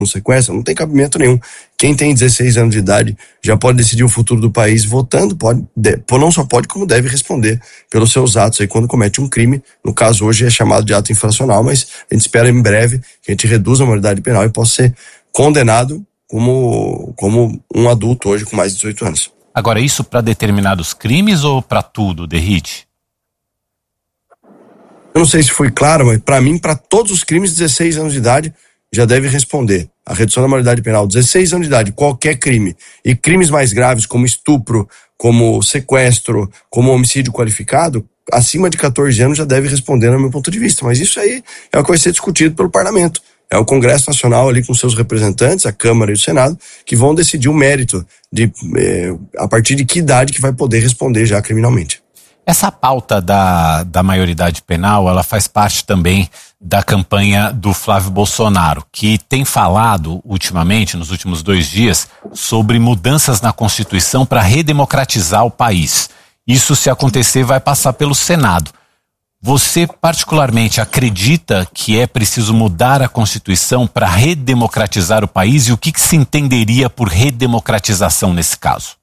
um sequestro, não tem cabimento nenhum. Quem tem 16 anos de idade já pode decidir o futuro do país votando, não só pode, como deve responder pelos seus atos aí quando comete um crime. No caso, hoje é chamado de ato infracional, mas a gente espera em breve que a gente reduza a maioridade penal e possa ser condenado como um adulto hoje com mais de 18 anos. Agora, isso para determinados crimes ou para tudo, Derrite? Eu não sei se foi claro, mas para mim, para todos os crimes, 16 anos de idade já deve responder. A redução da maioridade penal, 16 anos de idade, qualquer crime. E crimes mais graves, como estupro, como sequestro, como homicídio qualificado, acima de 14 anos já deve responder, no meu ponto de vista. Mas isso aí é o que vai ser discutido pelo Parlamento. É o Congresso Nacional ali com seus representantes, a Câmara e o Senado, que vão decidir o mérito de a partir de que idade que vai poder responder já criminalmente. Essa pauta da maioridade penal, ela faz parte também da campanha do Flávio Bolsonaro, que tem falado ultimamente, nos últimos 2 dias, sobre mudanças na Constituição para redemocratizar o país. Isso, se acontecer, vai passar pelo Senado. Você particularmente acredita que é preciso mudar a Constituição para redemocratizar o país? E o que se entenderia por redemocratização nesse caso?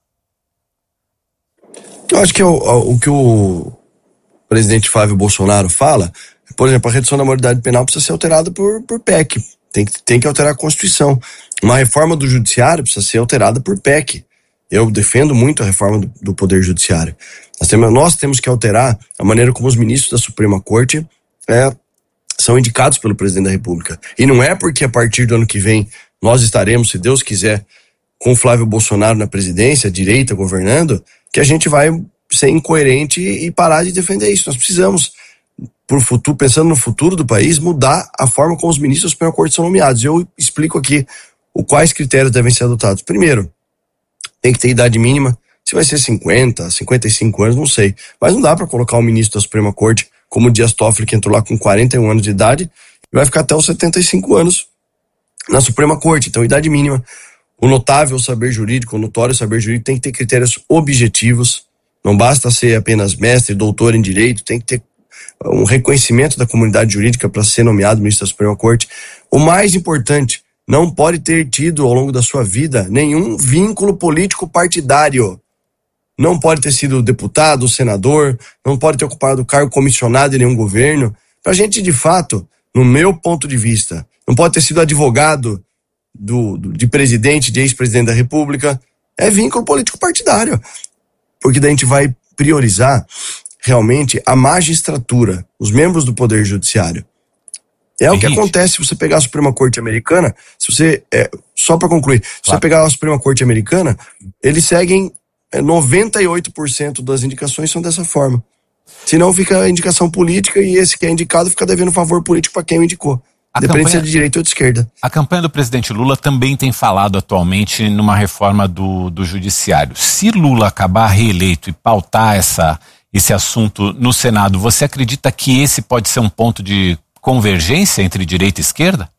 Eu acho que o que o presidente Flávio Bolsonaro fala, por exemplo, a redução da maioridade penal precisa ser alterada por PEC. Tem que alterar a Constituição. Uma reforma do Judiciário precisa ser alterada por PEC. Eu defendo muito a reforma do Poder Judiciário. Nós temos que alterar a maneira como os ministros da Suprema Corte são indicados pelo presidente da República. E não é porque a partir do ano que vem nós estaremos, se Deus quiser, com Flávio Bolsonaro na presidência, a direita governando, que a gente vai ser incoerente e parar de defender isso. Nós precisamos, pro futuro, pensando no futuro do país, mudar a forma como os ministros da Suprema Corte são nomeados. Eu explico aqui quais critérios devem ser adotados. Primeiro, tem que ter idade mínima. Se vai ser 50, 55 anos, não sei. Mas não dá para colocar um ministro da Suprema Corte, como o Dias Toffoli, que entrou lá com 41 anos de idade, e vai ficar até os 75 anos na Suprema Corte. Então, idade mínima. O notável saber jurídico, o notório saber jurídico tem que ter critérios objetivos. Não basta ser apenas mestre, doutor em direito, tem que ter um reconhecimento da comunidade jurídica para ser nomeado ministro da Suprema Corte. O mais importante, não pode ter tido ao longo da sua vida nenhum vínculo político partidário. Não pode ter sido deputado, senador, não pode ter ocupado cargo comissionado em nenhum governo. Pra gente, de fato, no meu ponto de vista, não pode ter sido advogado de presidente, de ex-presidente da República. É vínculo político partidário. Porque daí a gente vai priorizar realmente a magistratura, os membros do Poder Judiciário. É o que acontece se você pegar a Suprema Corte Americana, só para concluir, se você pegar a Suprema Corte Americana, eles seguem 98% das indicações são dessa forma. Senão fica a indicação política e esse que é indicado fica devendo favor político para quem o indicou. Depende se é de direita ou de esquerda. A campanha do presidente Lula também tem falado atualmente numa reforma do judiciário. Se Lula acabar reeleito e pautar esse assunto no Senado, você acredita que esse pode ser um ponto de convergência entre direita e esquerda?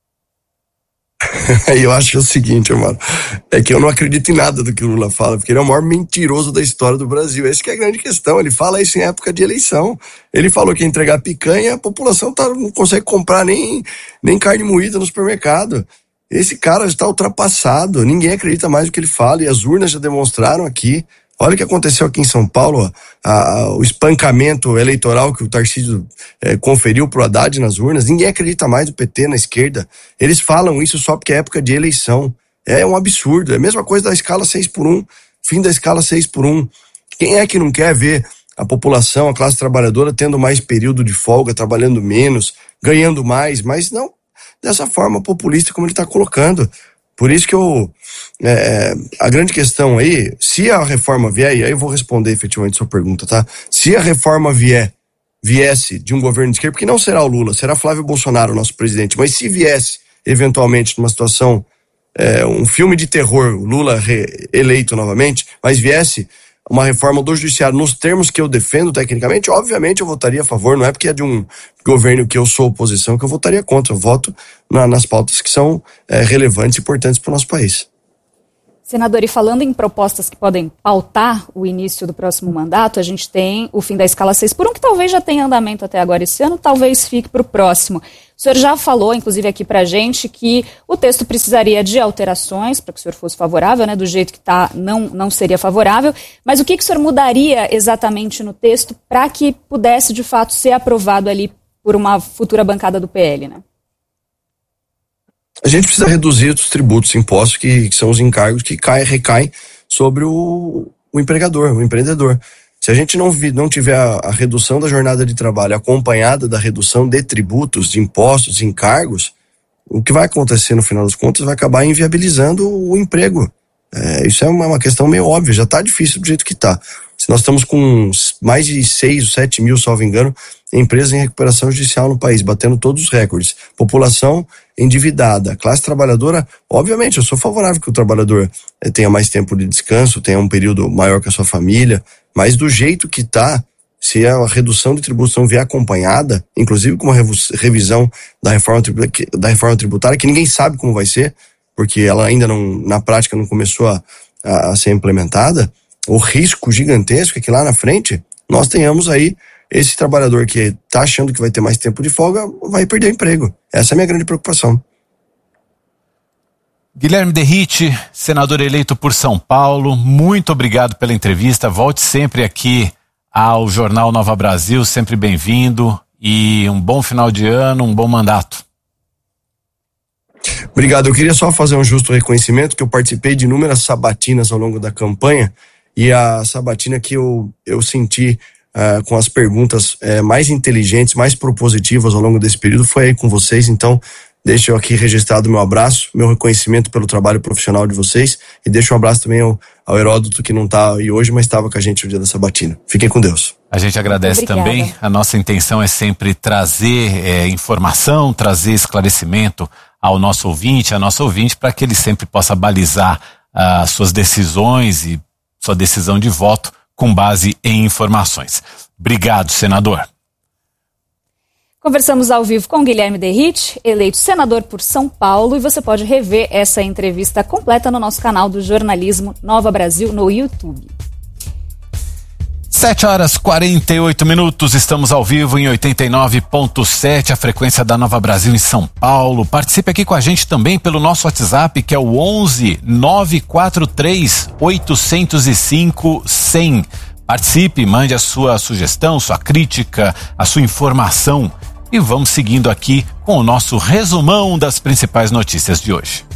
Eu acho o seguinte, mano, é que eu não acredito em nada do que o Lula fala, porque ele é o maior mentiroso da história do Brasil. Essa que é a grande questão. Ele fala isso em época de eleição. Ele falou que ia entregar picanha, a população não consegue comprar nem carne moída no supermercado. Esse cara está ultrapassado. Ninguém acredita mais no que ele fala e as urnas já demonstraram aqui. Olha o que aconteceu aqui em São Paulo, o espancamento eleitoral que o Tarcísio conferiu pro Haddad nas urnas. Ninguém acredita mais no PT na esquerda. Eles falam isso só porque é época de eleição. É um absurdo. É a mesma coisa da escala 6x1, fim da escala 6x1. Quem é que não quer ver a população, a classe trabalhadora tendo mais período de folga, trabalhando menos, ganhando mais, mas não dessa forma populista como ele está colocando. Por isso que a grande questão aí, se a reforma vier, e aí eu vou responder efetivamente a sua pergunta, tá? Se a reforma viesse de um governo de esquerda, porque não será o Lula, será Flávio Bolsonaro, nosso presidente, mas se viesse, eventualmente, numa situação, um filme de terror, o Lula eleito novamente, mas viesse uma reforma do judiciário nos termos que eu defendo tecnicamente, obviamente eu votaria a favor, não é porque é de um governo que eu sou oposição que eu votaria contra, eu voto nas pautas que são relevantes e importantes para o nosso país. Senador, e falando em propostas que podem pautar o início do próximo mandato, a gente tem o fim da escala 6x1, que talvez já tenha andamento até agora esse ano, talvez fique para o próximo. O senhor já falou, inclusive aqui para a gente, que o texto precisaria de alterações para que o senhor fosse favorável, né? Do jeito que está, não seria favorável. Mas o que o senhor mudaria exatamente no texto para que pudesse, de fato, ser aprovado ali por uma futura bancada do PL, né? A gente precisa reduzir os tributos, impostos, que são os encargos que recaem sobre o empregador, o empreendedor. Se a gente não tiver a redução da jornada de trabalho acompanhada da redução de tributos, de impostos, de encargos, o que vai acontecer no final das contas vai acabar inviabilizando o emprego. Isso é uma questão meio óbvia, já está difícil do jeito que está. Se nós estamos com mais de 6 ou 7 mil, salvo engano, empresas em recuperação judicial no país, batendo todos os recordes. População endividada, classe trabalhadora, obviamente eu sou favorável que o trabalhador tenha mais tempo de descanso, tenha um período maior com a sua família, mas do jeito que está, se a redução de tributos não vier acompanhada, inclusive com uma revisão da reforma tributária, que ninguém sabe como vai ser, porque ela ainda não, na prática, não começou a ser implementada, o risco gigantesco é que lá na frente nós tenhamos aí esse trabalhador que está achando que vai ter mais tempo de folga vai perder o emprego. Essa é a minha grande preocupação. Guilherme Derrite, senador eleito por São Paulo, muito obrigado pela entrevista. Volte sempre aqui ao Jornal Nova Brasil, sempre bem-vindo, e um bom final de ano, um bom mandato. Obrigado. Eu queria só fazer um justo reconhecimento que eu participei de inúmeras sabatinas ao longo da campanha, e a sabatina que eu senti com as perguntas mais inteligentes, mais propositivas ao longo desse período foi aí com vocês. Então, deixo eu aqui registrado meu abraço, meu reconhecimento pelo trabalho profissional de vocês, e deixo um abraço também ao Heródoto, que não está aí hoje, mas estava com a gente no dia da sabatina. Fiquem com Deus. A gente agradece também. A nossa intenção é sempre trazer informação, trazer esclarecimento ao nosso ouvinte, à nossa ouvinte, para que ele sempre possa balizar suas decisões e sua decisão de voto com base em informações. Obrigado, senador. Conversamos ao vivo com Guilherme Derrite, eleito senador por São Paulo, e você pode rever essa entrevista completa no nosso canal do Jornalismo Nova Brasil no YouTube. 7h48, estamos ao vivo em 89.7, a frequência da Nova Brasil em São Paulo. Participe aqui com a gente também pelo nosso WhatsApp, que é o 11 943 805 100. Participe, mande a sua sugestão, sua crítica, a sua informação, e vamos seguindo aqui com o nosso resumão das principais notícias de hoje.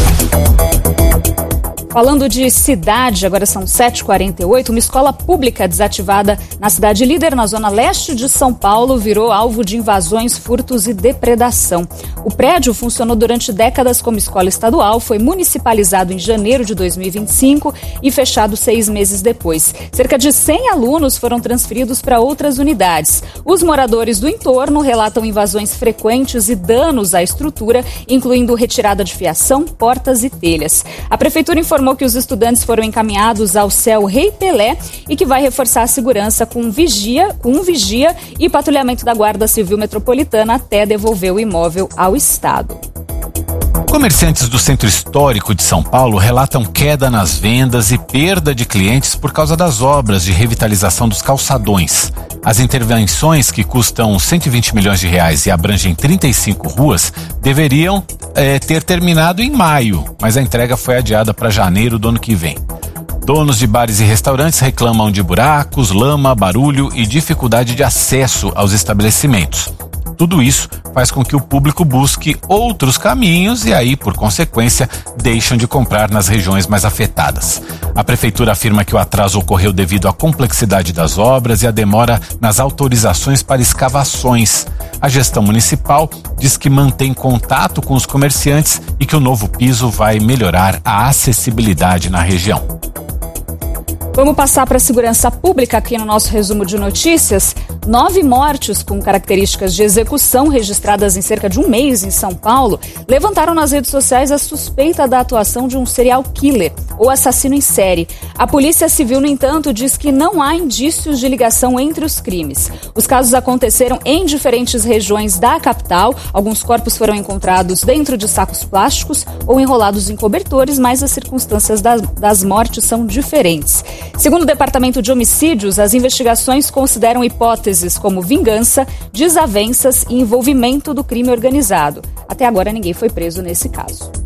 Falando de cidade, agora são 7h48, uma escola pública desativada na cidade líder, na zona leste de São Paulo, virou alvo de invasões, furtos e depredação. O prédio funcionou durante décadas como escola estadual, foi municipalizado em janeiro de 2025 e fechado 6 meses depois. Cerca de 100 alunos foram transferidos para outras unidades. Os moradores do entorno relatam invasões frequentes e danos à estrutura, incluindo retirada de fiação, portas e telhas. A prefeitura informou que os estudantes foram encaminhados ao CEL Rei Pelé e que vai reforçar a segurança com um vigia e patrulhamento da Guarda Civil Metropolitana até devolver o imóvel ao Estado. Comerciantes do Centro Histórico de São Paulo relatam queda nas vendas e perda de clientes por causa das obras de revitalização dos calçadões. As intervenções, que custam 120 milhões de reais e abrangem 35 ruas, deveriam ter terminado em maio, mas a entrega foi adiada para janeiro do ano que vem. Donos de bares e restaurantes reclamam de buracos, lama, barulho e dificuldade de acesso aos estabelecimentos. Tudo isso faz com que o público busque outros caminhos e aí, por consequência, deixam de comprar nas regiões mais afetadas. A prefeitura afirma que o atraso ocorreu devido à complexidade das obras e à demora nas autorizações para escavações. A gestão municipal diz que mantém contato com os comerciantes e que o novo piso vai melhorar a acessibilidade na região. Vamos passar para a segurança pública aqui no nosso resumo de notícias. 9 mortes com características de execução registradas em cerca de um mês em São Paulo levantaram nas redes sociais a suspeita da atuação de um serial killer ou assassino em série. A Polícia Civil, no entanto, diz que não há indícios de ligação entre os crimes. Os casos aconteceram em diferentes regiões da capital. Alguns corpos foram encontrados dentro de sacos plásticos ou enrolados em cobertores, mas as circunstâncias das mortes são diferentes. Segundo o Departamento de Homicídios, as investigações consideram hipóteses como vingança, desavenças e envolvimento do crime organizado. Até agora, ninguém foi preso nesse caso.